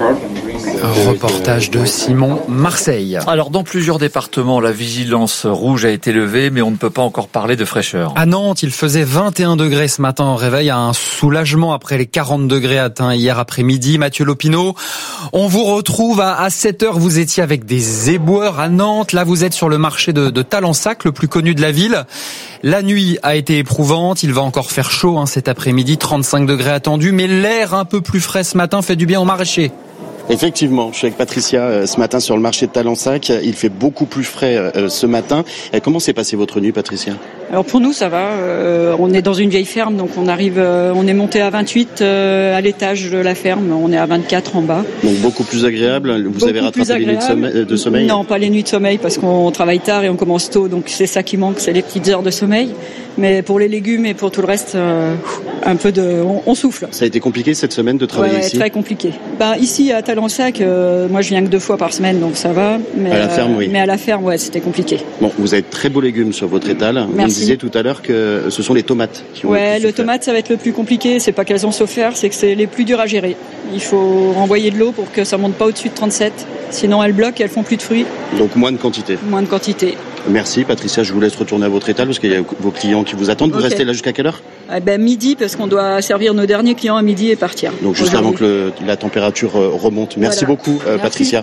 Un reportage de Simon Marseille. Alors dans plusieurs départements, la vigilance rouge a été levée, mais on ne peut pas encore parler de fraîcheur. À Nantes, il faisait vingt et un degrés ce matin au réveil, à un soulagement après les quarante degrés atteints hier après-midi. Mathieu Lopineau, on vous retrouve à, à sept heures, vous étiez avec des éboueurs à Nantes. Là, vous êtes sur le marché de, de Talensac, le plus connu de la ville. La nuit a été éprouvante, il va encore faire chaud hein, cet après-midi, trente-cinq degrés attendus, mais l'air un peu plus frais ce matin fait du bien aux maraîchers. Effectivement, je suis avec Patricia euh, ce matin sur le marché de Talensac. Il fait beaucoup plus frais euh, ce matin. Et comment s'est passée votre nuit, Patricia ? Alors pour nous, ça va. Euh, on est dans une vieille ferme, donc on arrive, euh, on est monté à vingt-huit euh, à l'étage de la ferme. On est à vingt-quatre en bas. Donc beaucoup plus agréable. Vous beaucoup avez rattrapé les nuits de sommeil, de sommeil ? Non, pas les nuits de sommeil parce qu'on travaille tard et on commence tôt, donc c'est ça qui manque, c'est les petites heures de sommeil. Mais pour les légumes et pour tout le reste, euh, un peu de, on, on souffle. Ça a été compliqué cette semaine de travailler ouais, ouais, ici ? Très compliqué. Ben ici à Talensac, euh, moi je viens que deux fois par semaine, donc ça va. Mais à la ferme, euh, oui. Mais à la ferme, ouais, c'était compliqué. Bon, vous avez de très beaux légumes sur votre étal. Merci. Vous me disiez tout à l'heure que ce sont les tomates qui ont Ouais, le, plus le tomate, ça va être le plus compliqué. C'est pas qu'elles ont souffert, c'est que c'est les plus durs à gérer. Il faut renvoyer de l'eau pour que ça monte pas au-dessus de trente-sept. Sinon, elles bloquent et elles font plus de fruits. Donc moins de quantité. Moins de quantité. Merci Patricia, je vous laisse retourner à votre étal parce qu'il y a vos clients qui vous attendent. Vous okay. restez là jusqu'à quelle heure ? Eh ben, midi, parce qu'on doit servir nos derniers clients à midi et partir. Donc juste avant que le, la température remonte. Merci voilà. beaucoup euh, Merci. Patricia.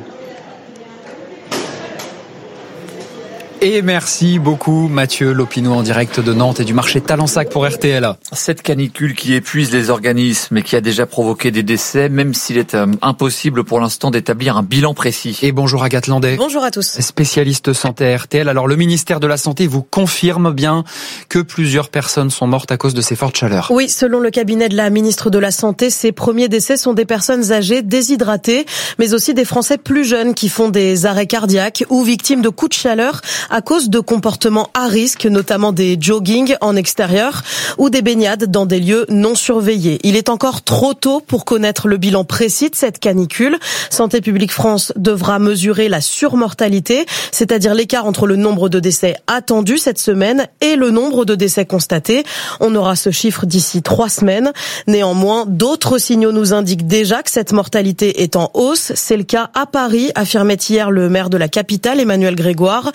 Et merci beaucoup Mathieu Lopineau en direct de Nantes et du marché de Talensac pour R T L. Cette canicule qui épuise les organismes et qui a déjà provoqué des décès, même s'il est euh, impossible pour l'instant d'établir un bilan précis. Et bonjour Agathe Landais. Bonjour à tous. Spécialiste santé à R T L. Alors le ministère de la Santé vous confirme bien que plusieurs personnes sont mortes à cause de ces fortes chaleurs. Oui, selon le cabinet de la ministre de la Santé, ces premiers décès sont des personnes âgées, déshydratées, mais aussi des Français plus jeunes qui font des arrêts cardiaques ou victimes de coups de chaleur à cause de comportements à risque, notamment des joggings en extérieur ou des baignades dans des lieux non surveillés. Il est encore trop tôt pour connaître le bilan précis de cette canicule. Santé publique France devra mesurer la surmortalité, c'est-à-dire l'écart entre le nombre de décès attendus cette semaine et le nombre de décès constatés. On aura ce chiffre d'ici trois semaines. Néanmoins, d'autres signaux nous indiquent déjà que cette mortalité est en hausse. C'est le cas à Paris, affirmait hier le maire de la capitale, Emmanuel Grégoire.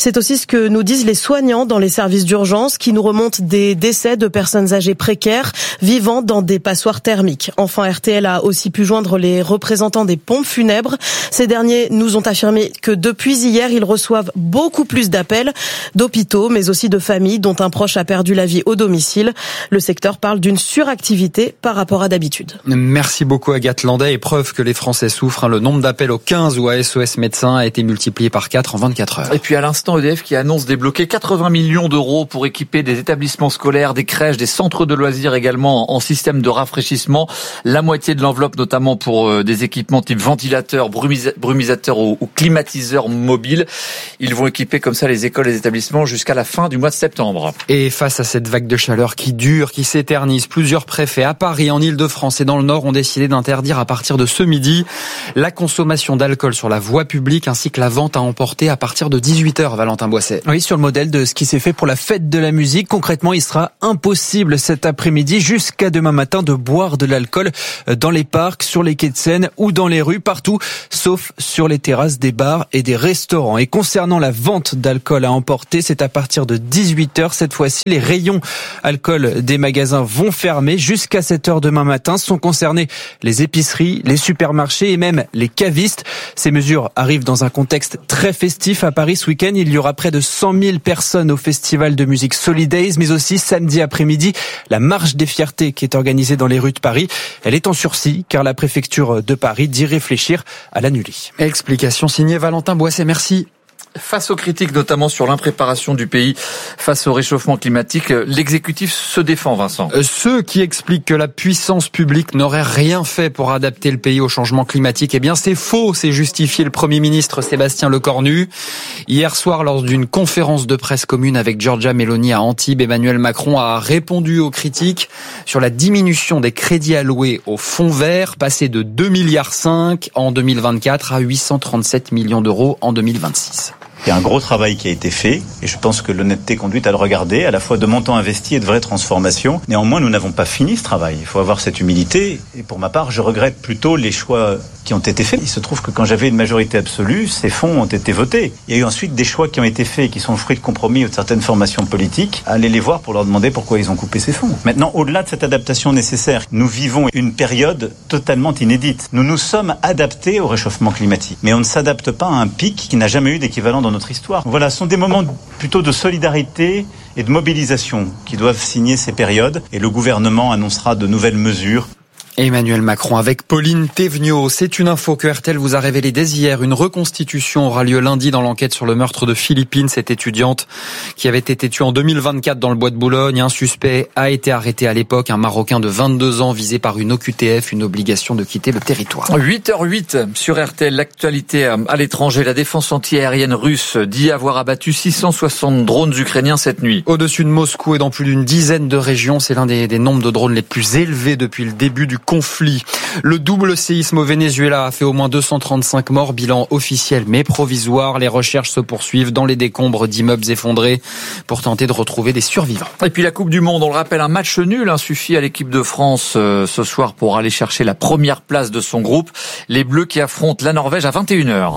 C'est aussi ce que nous disent les soignants dans les services d'urgence qui nous remontent des décès de personnes âgées précaires vivant dans des passoires thermiques. Enfin, R T L a aussi pu joindre les représentants des pompes funèbres. Ces derniers nous ont affirmé que depuis hier, ils reçoivent beaucoup plus d'appels d'hôpitaux, mais aussi de familles dont un proche a perdu la vie au domicile. Le secteur parle d'une suractivité par rapport à d'habitude. Merci beaucoup Agathe Landais. Et preuve que les Français souffrent. Le nombre d'appels au quinze ou à S O S Médecins a été multiplié par quatre en vingt-quatre heures. Et puis à l'instant, E D F qui annonce débloquer quatre-vingts millions d'euros pour équiper des établissements scolaires, des crèches, des centres de loisirs également en système de rafraîchissement. La moitié de l'enveloppe notamment pour des équipements type ventilateurs, brumisateurs ou climatiseurs mobiles. Ils vont équiper comme ça les écoles et les établissements jusqu'à la fin du mois de septembre. Et face à cette vague de chaleur qui dure, qui s'éternise, plusieurs préfets à Paris, en Île-de-France et dans le Nord ont décidé d'interdire à partir de ce midi la consommation d'alcool sur la voie publique ainsi que la vente à emporter à partir de dix-huit heures, Valentin Boisset. Oui, sur le modèle de ce qui s'est fait pour la fête de la musique. Concrètement, il sera impossible cet après-midi jusqu'à demain matin de boire de l'alcool dans les parcs, sur les quais de Seine ou dans les rues, partout, sauf sur les terrasses des bars et des restaurants. Et concernant la vente d'alcool à emporter, c'est à partir de dix-huit heures. Cette fois-ci, les rayons alcool des magasins vont fermer. Jusqu'à sept heures demain matin sont concernés les épiceries, les supermarchés et même les cavistes. Ces mesures arrivent dans un contexte très festif. À Paris ce week-end, il y aura près de cent mille personnes au festival de musique Solidays, mais aussi samedi après-midi, la marche des fiertés qui est organisée dans les rues de Paris. Elle est en sursis car la préfecture de Paris dit réfléchir à l'annuler. Explication signée Valentin Boisset, merci. Face aux critiques, notamment sur l'impréparation du pays face au réchauffement climatique, l'exécutif se défend, Vincent. Ceux qui expliquent que la puissance publique n'aurait rien fait pour adapter le pays au changement climatique, eh bien c'est faux, c'est justifié le Premier ministre Sébastien Lecornu. Hier soir, lors d'une conférence de presse commune avec Giorgia Meloni à Antibes, Emmanuel Macron a répondu aux critiques sur la diminution des crédits alloués au fonds vert, passé de deux virgule cinq milliards en deux mille vingt-quatre à huit cent trente-sept millions d'euros en deux mille vingt-six. Il y a un gros travail qui a été fait et je pense que l'honnêteté conduit à le regarder, à la fois de montants investis et de vraies transformations. Néanmoins, nous n'avons pas fini ce travail. Il faut avoir cette humilité et pour ma part, je regrette plutôt les choix qui ont été faits. Il se trouve que quand j'avais une majorité absolue, ces fonds ont été votés. Il y a eu ensuite des choix qui ont été faits et qui sont le fruit de compromis ou de certaines formations politiques. Allez les voir pour leur demander pourquoi ils ont coupé ces fonds. Maintenant, au-delà de cette adaptation nécessaire, nous vivons une période totalement inédite. Nous nous sommes adaptés au réchauffement climatique, mais on ne s'adapte pas à un pic qui n'a jamais eu d'équivalent dans notre histoire. Voilà, ce sont des moments plutôt de solidarité et de mobilisation qui doivent signer ces périodes et le gouvernement annoncera de nouvelles mesures. Emmanuel Macron avec Pauline Théveniot. C'est une info que R T L vous a révélée dès hier. Une reconstitution aura lieu lundi dans l'enquête sur le meurtre de Philippine, cette étudiante qui avait été tuée en deux mille vingt-quatre dans le bois de Boulogne. Un suspect a été arrêté à l'époque, un Marocain de vingt-deux ans visé par une O Q T F, une obligation de quitter le territoire. huit heures huit sur R T L, l'actualité à l'étranger. La défense antiaérienne russe dit avoir abattu six cent soixante drones ukrainiens cette nuit. Au-dessus de Moscou et dans plus d'une dizaine de régions, c'est l'un des, des nombres de drones les plus élevés depuis le début du conflit. Le double séisme au Venezuela a fait au moins deux cent trente-cinq morts, bilan officiel mais provisoire. Les recherches se poursuivent dans les décombres d'immeubles effondrés pour tenter de retrouver des survivants. Et puis la Coupe du Monde, on le rappelle, un match nul hein, suffit à l'équipe de France euh, ce soir pour aller chercher la première place de son groupe. Les Bleus qui affrontent la Norvège à vingt et une heures.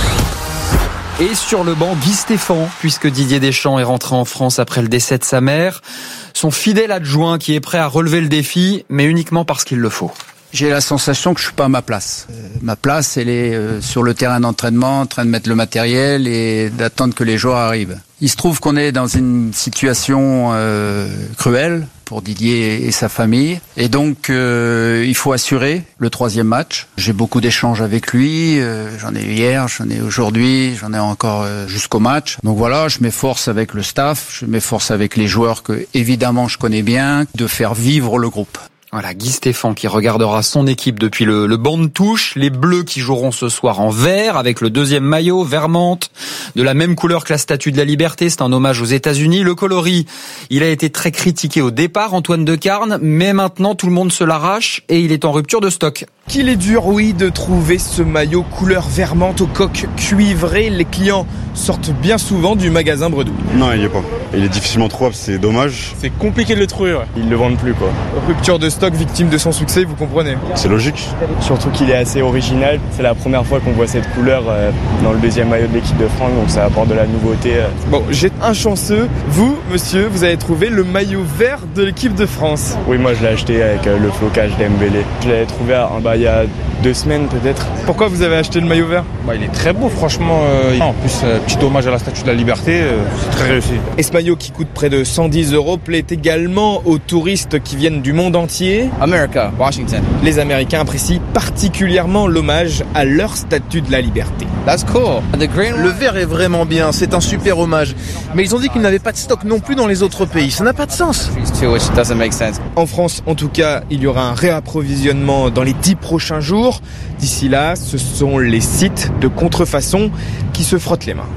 Et sur le banc, Guy Stéphane, puisque Didier Deschamps est rentré en France après le décès de sa mère. Son fidèle adjoint qui est prêt à relever le défi, mais uniquement parce qu'il le faut. J'ai la sensation que je suis pas à ma place. Euh, ma place, elle est euh, sur le terrain d'entraînement, en train de mettre le matériel et d'attendre que les joueurs arrivent. Il se trouve qu'on est dans une situation euh, cruelle pour Didier et sa famille. Et donc, euh, il faut assurer le troisième match. J'ai beaucoup d'échanges avec lui. Euh, j'en ai eu hier, j'en ai aujourd'hui, j'en ai encore euh, jusqu'au match. Donc voilà, je m'efforce avec le staff, je m'efforce avec les joueurs que, évidemment, je connais bien, de faire vivre le groupe. Voilà, Guy Stéphane qui regardera son équipe depuis le, le banc de touche. Les Bleus qui joueront ce soir en vert avec le deuxième maillot, vert menthe, de la même couleur que la Statue de la Liberté. C'est un hommage aux États-Unis. Le coloris, il a été très critiqué au départ, Antoine Decarne, mais maintenant tout le monde se l'arrache et il est en rupture de stock. Qu'il est dur, oui, de trouver ce maillot couleur vert menthe aux coques cuivrées. Les clients sortent bien souvent du magasin Bredouille. Non, il n'y est pas. Il est difficilement trouvable, c'est dommage. C'est compliqué de le trouver, ouais. Ils le vendent plus, quoi. Rupture de stock, victime de son succès, vous comprenez. C'est logique. Surtout qu'il est assez original. C'est la première fois qu'on voit cette couleur euh, dans le deuxième maillot de l'équipe de France, donc ça apporte de la nouveauté. Euh. Bon, j'ai un chanceux. Vous, monsieur, vous avez trouvé le maillot vert de l'équipe de France. Oui, moi je l'ai acheté avec euh, le flocage d'Embélé. Je l'avais trouvé à, bah, il y a deux semaines peut-être. Pourquoi vous avez acheté le maillot vert? Bah, il est très beau, franchement. Euh, en plus, euh, petit hommage à la Statue de la Liberté, euh, c'est très réussi. Et ce maillot qui coûte près de cent dix euros plaît également aux touristes qui viennent du monde entier. America, Washington. Les Américains apprécient particulièrement l'hommage à leur Statue de la Liberté. That's cool. The green one... Le vert est vraiment bien, c'est un super hommage. Mais ils ont dit qu'ils n'avaient pas de stock non plus dans les autres pays. Ça n'a pas de sens. En France, en tout cas, il y aura un réapprovisionnement dans les dix prochains jours. D'ici là, ce sont les sites de contrefaçon qui se frottent les mains.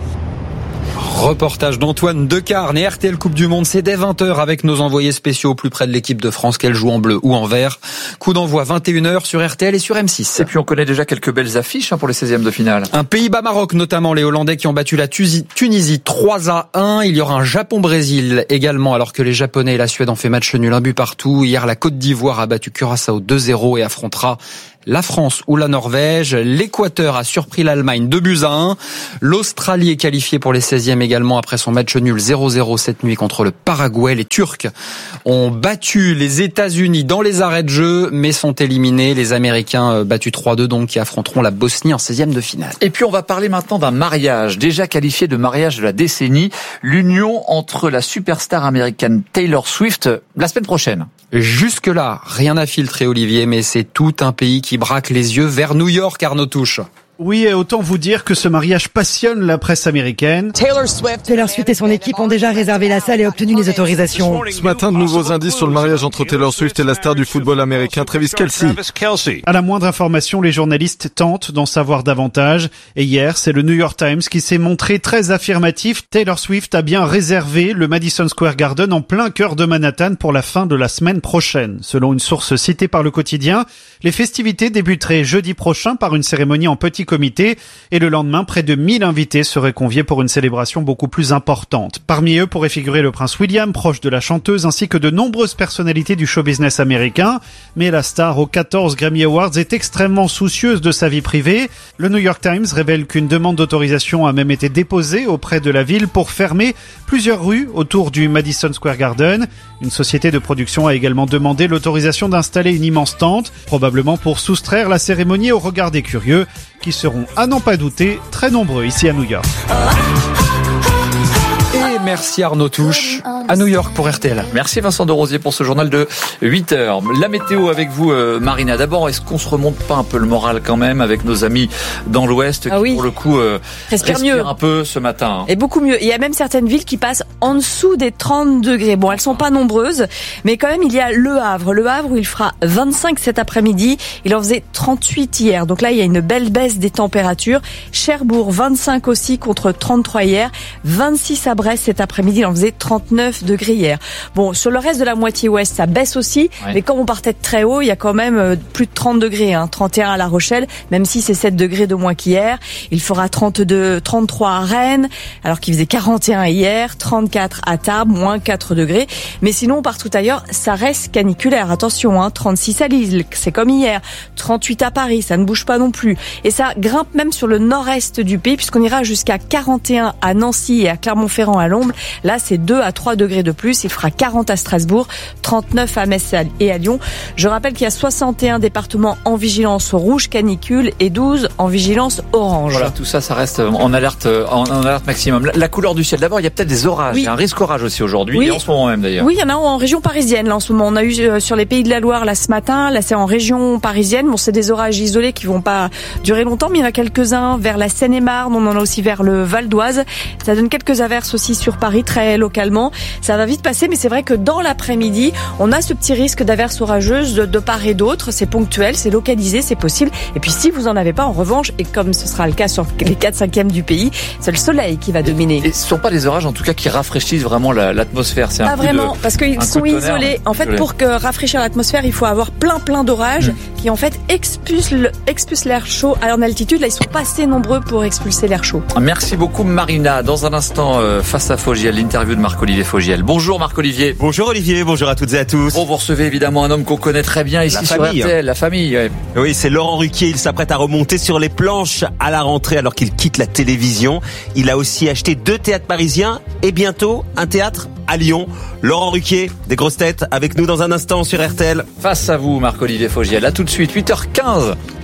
Reportage d'Antoine Decarne et R T L Coupe du Monde, c'est dès vingt heures avec nos envoyés spéciaux au plus près de l'équipe de France, qu'elle joue en bleu ou en vert. Coup d'envoi vingt et une heures sur R T L et sur M six. Et puis on connaît déjà quelques belles affiches hein, pour les seizièmes de finale. Un Pays-Bas-Maroc, notamment les Hollandais qui ont battu la Tunisie trois à un. Il y aura un Japon-Brésil également, alors que les Japonais et la Suède ont fait match nul, un but partout. Hier, la Côte d'Ivoire a battu Curaçao deux zéro et affrontera la France ou la Norvège. L'Équateur a surpris l'Allemagne deux buts à un. L'Australie est qualifiée pour les seizièmes également après son match nul zéro zéro cette nuit contre le Paraguay. Les Turcs ont battu les États-Unis dans les arrêts de jeu, mais sont éliminés. Les Américains battus trois deux donc, qui affronteront la Bosnie en seizième de finale. Et puis on va parler maintenant d'un mariage, déjà qualifié de mariage de la décennie. L'union entre la superstar américaine Taylor Swift la semaine prochaine. Jusque-là, rien à filtrer, Olivier, mais c'est tout un pays qui braque les yeux vers New York, Arnaud Touche. Oui, et autant vous dire que ce mariage passionne la presse américaine. Taylor Swift. Taylor Swift et son équipe ont déjà réservé la salle et obtenu les autorisations. Ce matin, de nouveaux indices sur le mariage entre Taylor Swift et la star du football américain Travis Kelce. À la moindre information, les journalistes tentent d'en savoir davantage. Et hier, c'est le New York Times qui s'est montré très affirmatif. Taylor Swift a bien réservé le Madison Square Garden en plein cœur de Manhattan pour la fin de la semaine prochaine. Selon une source citée par le quotidien, les festivités débuteraient jeudi prochain par une cérémonie en petit comité et le lendemain, près de mille invités seraient conviés pour une célébration beaucoup plus importante. Parmi eux pourrait figurer le prince William, proche de la chanteuse, ainsi que de nombreuses personnalités du show business américain. Mais la star aux quatorze Grammy Awards est extrêmement soucieuse de sa vie privée. Le New York Times révèle qu'une demande d'autorisation a même été déposée auprès de la ville pour fermer plusieurs rues autour du Madison Square Garden. Une société de production a également demandé l'autorisation d'installer une immense tente, probablement pour soustraire la cérémonie au regard des curieux, qui seront, à n'en pas douter, très nombreux ici à New York. Et merci Arnaud Touche, à New York pour R T L. Merci Vincent de Rosier pour ce journal de huit heures. La météo avec vous, euh, Marina. D'abord, est-ce qu'on se remonte pas un peu le moral quand même avec nos amis dans l'Ouest qui, ah oui. pour le coup, euh, respirent respirent mieux un peu ce matin. Et beaucoup mieux. Il y a même certaines villes qui passent en dessous des trente degrés. Bon, elles sont pas nombreuses, mais quand même, il y a Le Havre. Le Havre où il fera vingt-cinq cet après-midi. Il en faisait trente-huit hier. Donc là, il y a une belle baisse des températures. Cherbourg, vingt-cinq aussi contre trente-trois hier. vingt-six à Brest cet après-midi. Il en faisait trente-neuf degrés hier. Bon, sur le reste de la moitié ouest, ça baisse aussi. Ouais. Mais comme on partait de très haut, il y a quand même plus de trente degrés. Hein. trente et un à La Rochelle, même si c'est sept degrés de moins qu'hier. Il fera trente-deux, trente-trois à Rennes, alors qu'il faisait quarante et un hier. trente-quatre à Tarbes, moins quatre degrés. Mais sinon, partout ailleurs, ça reste caniculaire. Attention, hein, trente-six à Lille, c'est comme hier. trente-huit à Paris, ça ne bouge pas non plus. Et ça grimpe même sur le nord-est du pays, puisqu'on ira jusqu'à quarante et un à Nancy et à Clermont-Ferrand à l'ombre. Là, c'est deux à trois degrés de plus. Il fera quarante à Strasbourg, trente-neuf à Metz et à Lyon. Je rappelle qu'il y a soixante et un départements en vigilance rouge canicule et douze en vigilance orange. Voilà, tout ça, ça reste en alerte, en, en alerte maximum. La, la couleur du ciel. D'abord, il y a peut-être des orages. Oui. Il y a un risque orage aussi aujourd'hui, oui. Et en ce moment même d'ailleurs. Oui, il y en a en région parisienne. Là, en ce moment, on a eu euh, sur les Pays de la Loire là ce matin. Là, c'est en région parisienne. Bon, c'est des orages isolés qui vont pas durer longtemps, mais il y en a quelques-uns vers la Seine-et-Marne. On en a aussi vers le Val d'Oise. Ça donne quelques averses aussi sur Paris très localement. Ça va vite passer, mais c'est vrai que dans l'après-midi, on a ce petit risque d'averses orageuses de, de part et d'autre. C'est ponctuel, c'est localisé, c'est possible. Et puis si vous en avez pas, en revanche, et comme ce sera le cas sur les quatre cinquièmes du pays, c'est le soleil qui va dominer. Et ce ne sont pas des orages en tout cas qui rafraîchissent vraiment la, l'atmosphère. C'est un pas vraiment, de, parce qu'ils sont isolés. En fait, isolé. Pour que rafraîchir l'atmosphère, il faut avoir plein plein d'orages mmh. qui en fait expulsent, le, expulsent l'air chaud en altitude. Là, ils sont pas assez nombreux pour expulser l'air chaud. Merci beaucoup Marina. Dans un instant, euh, face à Fogiel, l'interview de Marc-Olivier Fogiel. Bonjour Marc-Olivier. Bonjour Olivier, bonjour à toutes et à tous. Bon, vous recevez évidemment un homme qu'on connaît très bien ici la sur famille, R T L, hein. La famille. Ouais. Oui, c'est Laurent Ruquier. Il s'apprête à remonter sur les planches à la rentrée alors qu'il quitte la télévision. Il a aussi acheté deux théâtres parisiens et bientôt un théâtre à Lyon. Laurent Ruquier, des grosses têtes, avec nous dans un instant sur R T L. Face à vous Marc-Olivier Fogiel. À tout de suite, huit heures quinze.